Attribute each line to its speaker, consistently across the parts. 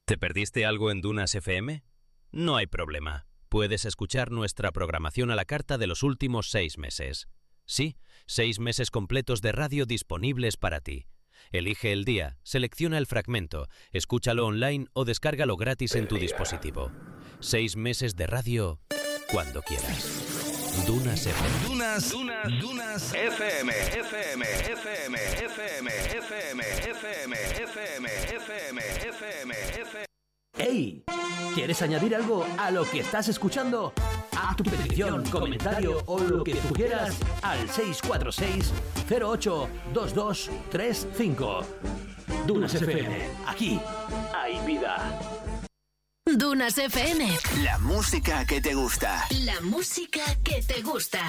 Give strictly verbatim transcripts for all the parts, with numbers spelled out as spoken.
Speaker 1: ¿Te perdiste algo en Dunas F M? No hay problema. Puedes escuchar nuestra programación a la carta de los últimos seis meses. Sí, seis meses completos de radio disponibles para ti. Elige el día, selecciona el fragmento, escúchalo online o descárgalo gratis en tu dispositivo. Seis meses de radio cuando quieras. Dunas F M.
Speaker 2: Dunas, Dunas, Dunas F M, F M, F M, F M, F M, F M, F M, F M, F M, F M.
Speaker 3: ¡Hey! ¿Quieres añadir algo a lo que estás escuchando? Haz tu petición, comentario o lo que tú quieras al seis cuatro seis, cero ocho, dos dos tres cinco. Dunas F M. Aquí hay vida.
Speaker 4: Dunas F M.
Speaker 5: La música que te gusta.
Speaker 4: La música que te gusta.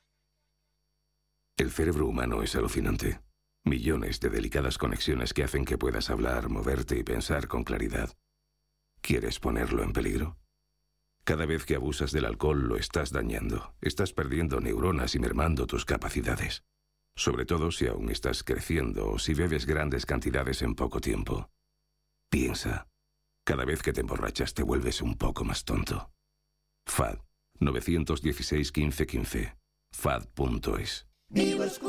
Speaker 6: El cerebro humano es alucinante. Millones de delicadas conexiones que hacen que puedas hablar, moverte y pensar con claridad. ¿Quieres ponerlo en peligro? Cada vez que abusas del alcohol lo estás dañando. Estás perdiendo neuronas y mermando tus capacidades. Sobre todo si aún estás creciendo o si bebes grandes cantidades en poco tiempo. Piensa. Cada vez que te emborrachas te vuelves un poco más tonto. F A D nueve uno seis, uno cinco uno cinco. F A D punto es.